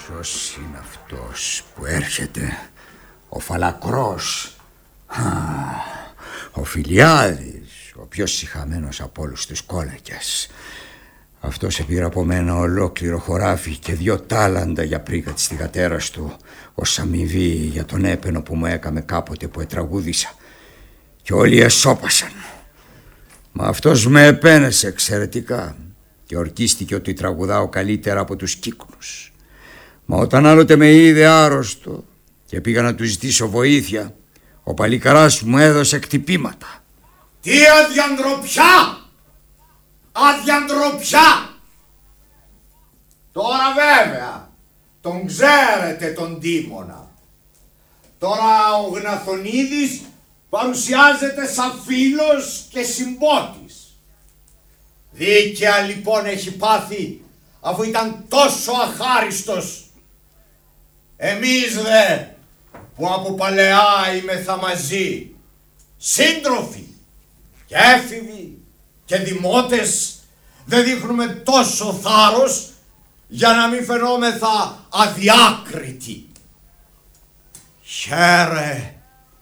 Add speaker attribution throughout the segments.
Speaker 1: Ποιος είναι αυτός που έρχεται? Ο Φαλακρός, ο Φιλιάδης, ο πιο σιχαμένος από όλους τους κόλακες. Αυτός επήρε από μένα ολόκληρο χωράφι και 2 τάλαντα για πρίκα της θυγατέρας του, ως αμοιβή για τον έπαινο που μου έκαμε κάποτε που ετραγούδησα. Και όλοι εσώπασαν. Μα αυτός με επένεσε εξαιρετικά και ορκίστηκε ότι τραγουδάω καλύτερα από τους κύκνους. Μα όταν άλλοτε με είδε άρρωστο και πήγα να του ζητήσω βοήθεια, ο παλικαράς μου έδωσε κτυπήματα.
Speaker 2: Τι αδιαντροπιά! Αδιαντροπιά! Τώρα βέβαια τον ξέρετε τον Τίμωνα. Τώρα ο Γναθονίδης παρουσιάζεται σαν φίλος και συμπότης. Δίκαια λοιπόν έχει πάθει, αφού ήταν τόσο αχάριστος. Εμείς δε που από παλαιά είμεθα μαζί, σύντροφοι και έφηβοι και δημότες, δεν δείχνουμε τόσο θάρρος για να μην φαινόμεθα αδιάκριτοι. Χαίρε,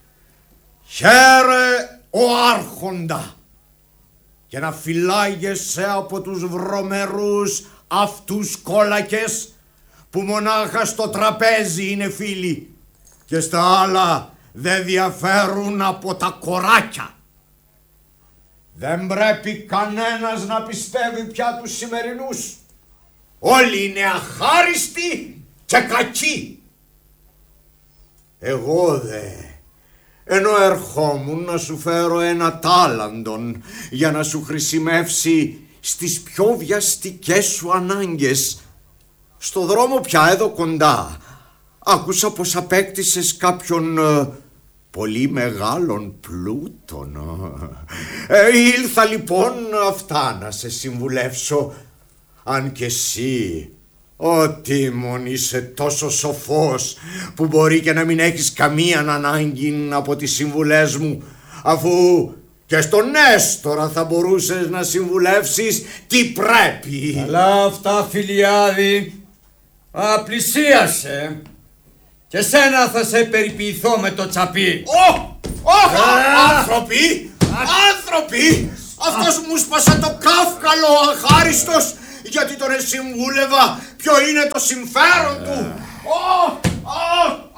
Speaker 2: χαίρε ο Άρχοντα, και να φυλάγεσαι από τους βρωμερούς αυτούς κόλακες που μονάχα στο τραπέζι είναι φίλοι και στα άλλα δεν διαφέρουν από τα κοράκια. Δεν πρέπει κανένας να πιστεύει πια τους σημερινούς. Όλοι είναι αχάριστοι και κακοί. Εγώ δε, ενώ ερχόμουν να σου φέρω 1 τάλαντον για να σου χρησιμεύσει στις πιο βιαστικές σου ανάγκες, στο δρόμο πια εδώ κοντά άκουσα πως απέκτησες κάποιον πολύ μεγάλων πλούτων. Ήλθα λοιπόν αυτά να σε συμβουλεύσω, αν και εσύ, ο Τίμων, είσαι τόσο σοφός που μπορεί και να μην έχεις καμία ανάγκη από τις συμβουλές μου, αφού και στον Νέστορα θα μπορούσες να συμβουλεύσεις τι πρέπει.
Speaker 1: Αλλά αυτά, Φιλιάδη, πλησίασε και σένα θα σε περιποιηθώ με το τσαπί.
Speaker 2: Άνθρωποι, άνθρωποι, αυτός μου σπάσε το κάφκαλο αχάριστος, γιατί τον εσυμβούλευα ποιο είναι το συμφέρον του.